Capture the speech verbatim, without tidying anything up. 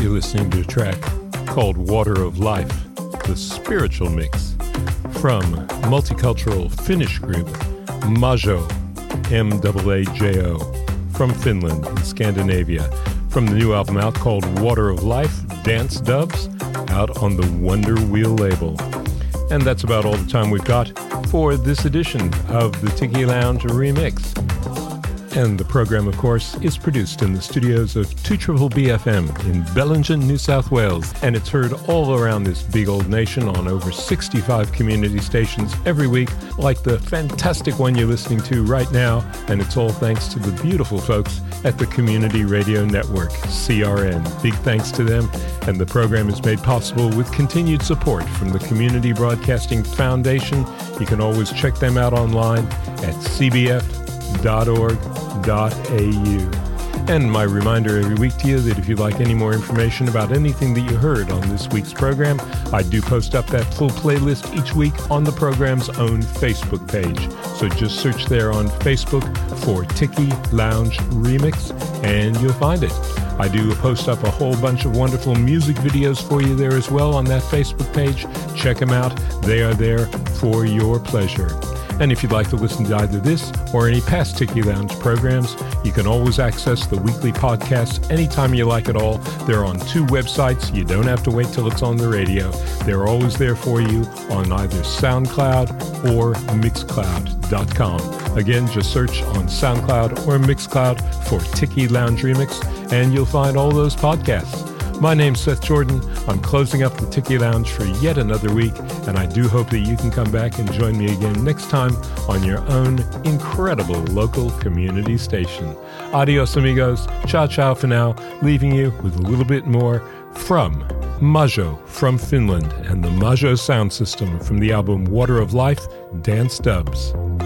You're listening to a track called Water of Life, the spiritual mix from multicultural Finnish group Majo, M A A J O, from Finland in Scandinavia, from the new album out called Water of Life, Dance Doves, out on the Wonder Wheel label. And that's about all the time we've got for this edition of the Tiki Lounge Remix. And the program, of course, is produced in the studios of two B B F M in Bellingen, New South Wales. And it's heard all around this big old nation on over sixty-five community stations every week, like the fantastic one you're listening to right now. And it's all thanks to the beautiful folks at the Community Radio Network, C R N. Big thanks to them. And the program is made possible with continued support from the Community Broadcasting Foundation. You can always check them out online at c b f dot org dot a u. And my reminder every week to you that if you'd like any more information about anything that you heard on this week's program, I do post up that full playlist each week on the program's own Facebook page. So just search there on Facebook for Tiki Lounge Remix and you'll find it. I do post up a whole bunch of wonderful music videos for you there as well on that Facebook page. Check them out. They are there for your pleasure. And if you'd like to listen to either this or any past Tiki Lounge programs, you can always access the weekly podcasts anytime you like at all. They're on two websites. You don't have to wait till it's on the radio. They're always there for you on either SoundCloud or Mixcloud dot com. Again, just search on SoundCloud or Mixcloud for Tiki Lounge Remix, and you'll find all those podcasts. My name's Seth Jordan. I'm closing up the Tiki Lounge for yet another week, and I do hope that you can come back and join me again next time on your own incredible local community station. Adios, amigos. Ciao, ciao for now, leaving you with a little bit more from Majo from Finland and the Majo sound system from the album Water of Life, Dance Dubs.